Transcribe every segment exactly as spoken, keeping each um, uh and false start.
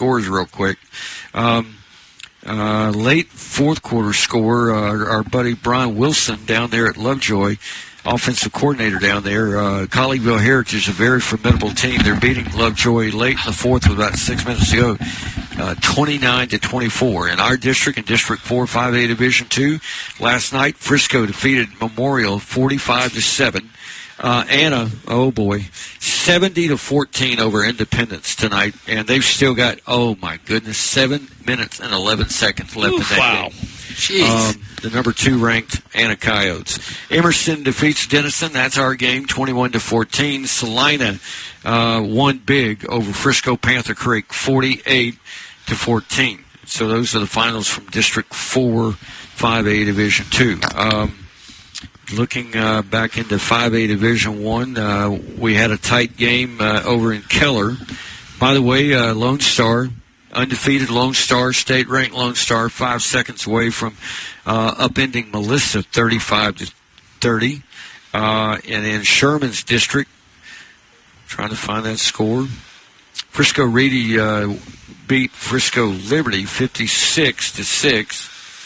scores real quick. Um, uh, late fourth quarter score, uh, our buddy Brian Wilson down there at Lovejoy, offensive coordinator down there. Uh, Colleyville Heritage is a very formidable team. They're beating Lovejoy late in the fourth with about six minutes to go, uh, twenty-nine to twenty-four. In our district, in District four five A Division two, last night, Frisco defeated Memorial forty-five to seven. Uh, Anna, oh boy, seventy to fourteen over Independence tonight, and they've still got, oh my goodness, seven minutes and eleven seconds left Oof, in that wow. game. Jeez. Um, the number two ranked Anna Coyotes. Emerson defeats Denison. That's our game, twenty-one to fourteen. Salina uh, won big over Frisco Panther Creek, forty-eight to fourteen. So those are the finals from District four five A Division two. Um, Looking uh, back into five A Division one, uh, we had a tight game uh, over in Keller. By the way, uh, Lone Star, undefeated Lone Star, state-ranked Lone Star, five seconds away from uh, upending Melissa, thirty-five to thirty. Uh, and in Sherman's district, trying to find that score, Frisco Reedy uh, beat Frisco Liberty, fifty-six to six.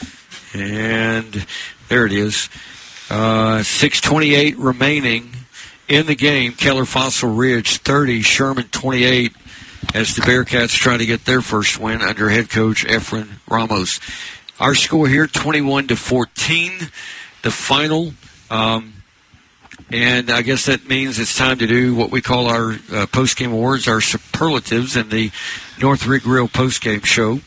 And there it is. Uh, six twenty-eight remaining in the game. Keller Fossil Ridge thirty, Sherman twenty-eight, as the Bearcats try to get their first win under head coach Efren Ramos. Our score here, twenty-one to fourteen, the final. Um, and I guess that means it's time to do what we call our uh, post-game awards, our superlatives in the North Rig Grill post-game show.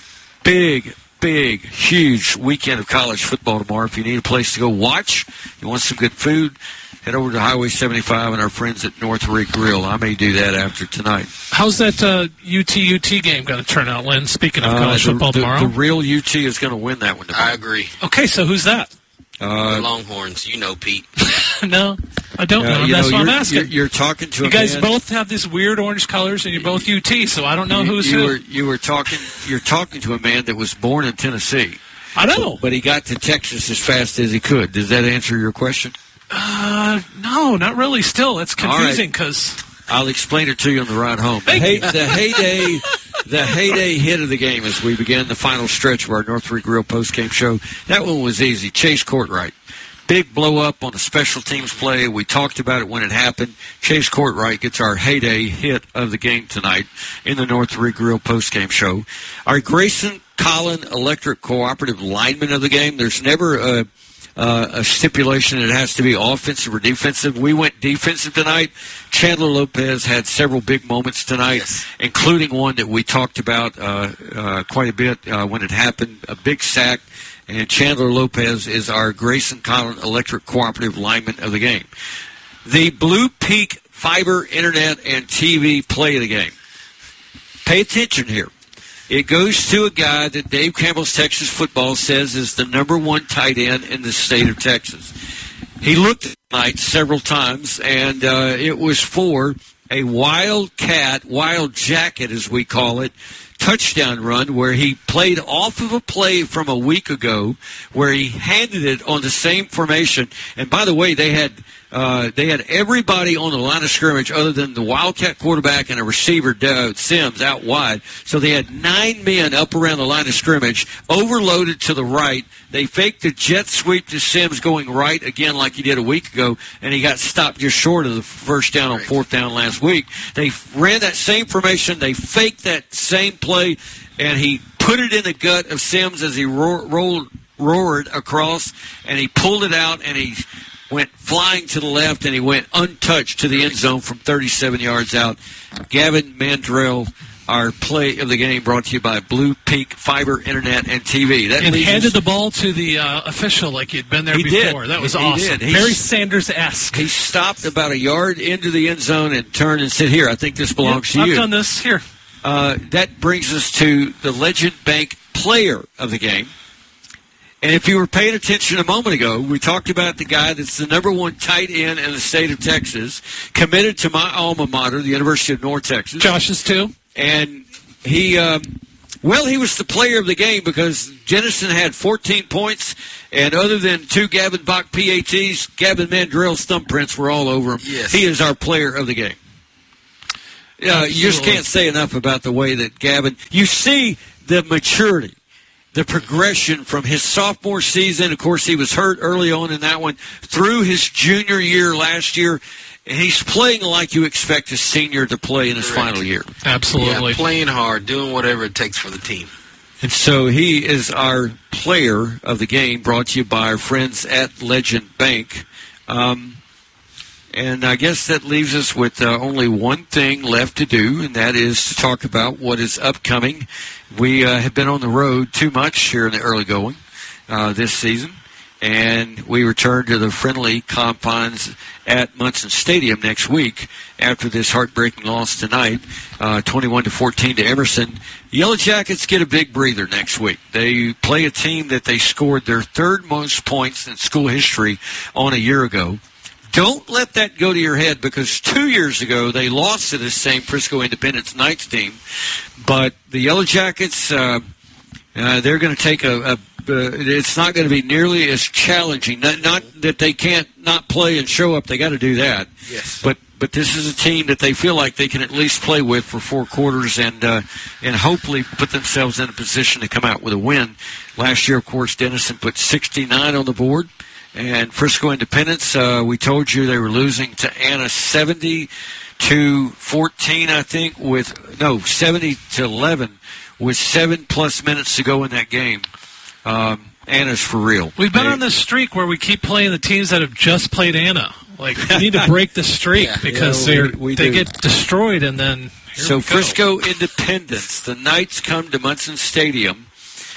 Big Big, huge weekend of college football tomorrow. If you need a place to go watch, you want some good food, head over to Highway seventy-five and our friends at North Rig Grill. I may do that after tonight. How's that uh, U T U T game going to turn out, Lynn, speaking of college uh, the, football the, tomorrow? The real U T is going to win that one tomorrow. I agree. Okay, so who's that? Uh, the Longhorns, you know, Pete. No, I don't uh, know. you That's know, what I'm you're, asking. You're, you're talking to you a guys man. both have these weird orange colors, and you're both U T, so I don't know you, who's you who. Were, you were talking. You're talking to a man that was born in Tennessee. I know, but he got to Texas as fast as he could. Does that answer your question? Uh, no, not really. Still, it's confusing because right. I'll explain it to you on the ride home. The, hey, the heyday, the heyday hit of the game as we begin the final stretch of our North Rig Grill post-game show. That one was easy. Chase Courtright. Big blow up on a special teams play. We talked about it when it happened. Chase Courtright gets our heyday hit of the game tonight in the North Rig Grill post-game show. Our Grayson Collin Electric Cooperative lineman of the game. There's never a, uh, a stipulation that it has to be offensive or defensive. We went defensive tonight. Chandler Lopez had several big moments tonight, yes. including one that we talked about uh, uh, quite a bit uh, when it happened, a big sack. And Chandler Lopez is our Grayson Collin Electric Cooperative lineman of the game. The Blue Peak Fiber Internet and T V play of the game. Pay attention here. It goes to a guy that Dave Campbell's Texas Football says is the number one tight end in the state of Texas. He looked at tonight several times, and uh, it was for a Wildcat, Wild Jacket as we call it, touchdown run where he played off of a play from a week ago where he handed it on the same formation. And by the way, they had uh, they had everybody on the line of scrimmage other than the Wildcat quarterback and a receiver, uh, Sims, out wide. So they had nine men up around the line of scrimmage, overloaded to the right. They faked the jet sweep to Sims going right again like he did a week ago, and he got stopped just short of the first down on fourth down last week. They ran that same formation. They faked that same play, and he put it in the gut of Sims as he ro- rolled, roared across, and he pulled it out, and he went flying to the left, and he went untouched to the end zone from thirty-seven yards out. Gavin Mandrell, our play of the game, brought to you by Blue Peak Fiber Internet and T V. That and handed us, the ball to the uh, official like he'd been there he before. Did. That was he, awesome. He Barry Sanders-esque. He stopped about a yard into the end zone and turned and said, "Here, I think this belongs yep, to you." I've done this. Here. Uh, that brings us to the Legend Bank player of the game. And if you were paying attention a moment ago, we talked about the guy that's the number one tight end in the state of Texas, committed to my alma mater, the University of North Texas. Josh's too. And he, um, well, he was the player of the game because Jennison had fourteen points, and other than two Gavin Bach P A Ts, Gavin Mandrell's thumbprints were all over him. Yes. He is our player of the game. uh, you just can't say enough about the way that Gavin, you see the maturity, the progression from his sophomore season. Of course, he was hurt early on in that one, through his junior year last year. And he's playing like you expect a senior to play in his Correct. final year. Absolutely. Yeah, playing hard, doing whatever it takes for the team. And so he is our player of the game, brought to you by our friends at Legend Bank. Um, and I guess that leaves us with uh, only one thing left to do, and that is to talk about what is upcoming. We uh, have been on the road too much here in the early going uh, this season, and we return to the friendly confines at Munson Stadium next week after this heartbreaking loss tonight, uh, twenty-one to fourteen to Emerson. The Yellow Jackets get a big breather next week. They play a team that they scored their third most points in school history on a year ago. Don't let that go to your head, because two years ago they lost to this same Frisco Independence Knights team. But the Yellow Jackets, uh, uh, they're going to take a, a uh, it's not going to be nearly as challenging. Not, not that they can't not play and show up. They got to do that. Yes. But but this is a team that they feel like they can at least play with for four quarters and uh, and hopefully put themselves in a position to come out with a win. Last year, of course, Denison put sixty-nine on the board. And Frisco Independence, uh, we told you they were losing to Anna seventy to fourteen, I think, with, no, seventy to eleven, with seven plus minutes to go in that game. Um, Anna's for real. We've been they, on this streak where we keep playing the teams that have just played Anna. Like, we need to break the streak Yeah. because Yeah, we- they're, we they do. get destroyed, and then here So we go. Frisco Independence, the Knights come to Munson Stadium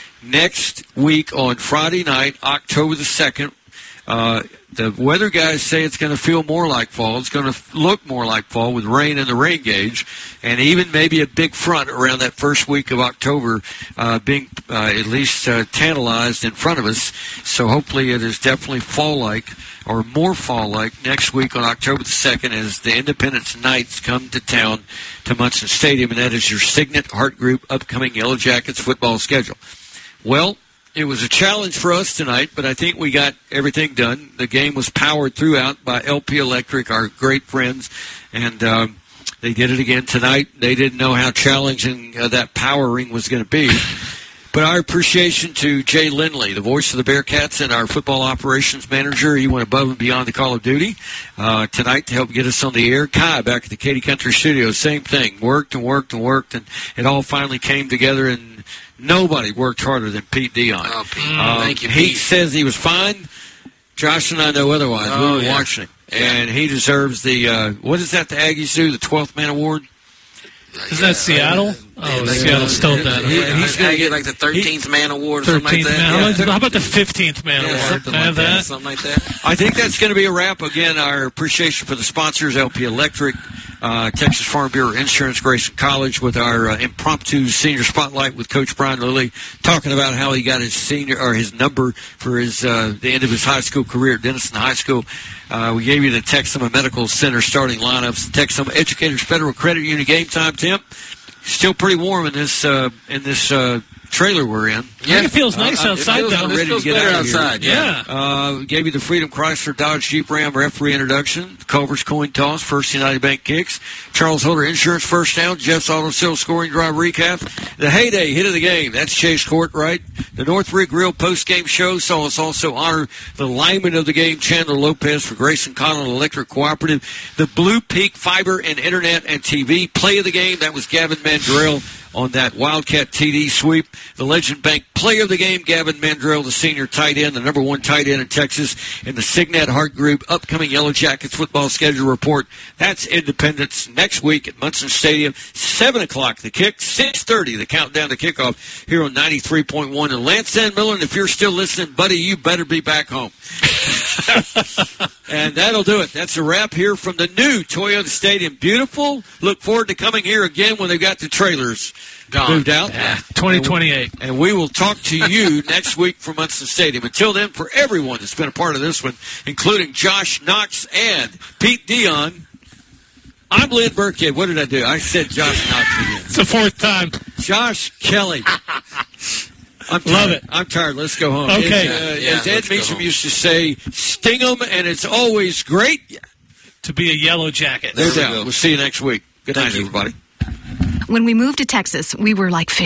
next week on Friday night, October the second. Uh, the weather guys say it's going to feel more like fall. It's going to look more like fall with rain in the rain gauge, and even maybe a big front around that first week of October uh, being uh, at least uh, tantalized in front of us. So hopefully it is definitely fall-like or more fall-like next week on October the second as the Independence Knights come to town to Munson Stadium, and that is your Signet Heart Group upcoming Yellow Jackets football schedule. Well, it was a challenge for us tonight, but I think we got everything done. The game was powered throughout by L P Electric, our great friends, and um, they did it again tonight. They didn't know how challenging uh, that powering was going to be. But our appreciation to Jay Lindley, the voice of the Bearcats and our football operations manager. He went above and beyond the call of duty uh, tonight to help get us on the air. Kai back at the Katy Country Studios, same thing. Worked and worked and worked, and it all finally came together, and nobody worked harder than Pete Dion. Oh, Pete. Um, Thank you, he Pete. says he was fine. Josh and I know otherwise. Oh, we were yeah. watching him. And he deserves the, uh, what is that the Aggies do, the twelfth Man Award? Isn't that Seattle? Oh, they- Seattle stole that. He- He, he's gonna get get- like the thirteenth man award or something like thirteenth that. man. Yeah. How about- How about the fifteenth man Yeah, award? something Can I like have that. that? Something like that. I think that's going to be a wrap. Again, our appreciation for the sponsors, L P Electric, uh, Texas Farm Bureau Insurance, Grayson College, with our uh, impromptu senior spotlight with Coach Brian Lilly, talking about how he got his senior or his number for his uh, the end of his high school career at Denison High School. Uh, we gave you the Texoma Medical Center starting lineups. Texoma Educators Federal Credit Union game time, Tim. Still pretty warm in this uh, in this uh, trailer we're in. I think it feels nice Uh, uh, it outside, feels though. ready It to feels get better out of here. outside. Yeah. Yeah. Uh, we gave you the Freedom Chrysler Dodge Jeep Ram referee introduction, Culver's coin toss, First United Bank kicks, Charles Holder Insurance first down, Jeff's Auto Sales scoring drive recap, the heyday hit of the game. That's Chase Court, right? The North Rig Grill post-game show saw us also honor the lineman of the game, Chandler Lopez, for Grayson Connell Electric Cooperative. The Blue Peak Fiber and Internet and T V play of the game, that was Gavin Mandrell on that Wildcat T D sweep. The Legend Bank player of the game, Gavin Mandrell, the senior tight end, the number one tight end in Texas, and the Signet Heart Group upcoming Yellow Jackets football schedule report. That's Independence next week at Munson Stadium, seven o'clock the kick, six thirty the countdown to kickoff here on ninety-three point one. And Lance Sandmiller, if you're still listening, buddy, you better be back home. And that'll do it. That's a wrap here from the new Toyota Stadium. Beautiful. Look forward to coming here again when they've got the trailers Gone. moved out. twenty twenty-eight. And we will talk to you next week from Munson Stadium. Until then, for everyone that's been a part of this one, including Josh Knox and Pete Dion, I'm Lynn Burkhead. What did I do? I said Josh Knox again. It's the fourth time. Josh Kelly. I'm tired. Love it. I'm tired. Let's go home. Okay. As, uh, Yeah, as Ed let's go Meacham home. used to say, sting 'em, and it's always great. To be a yellow jacket. No There we doubt. go. We'll see you next week. Good night, everybody. When we moved to Texas, we were like fish.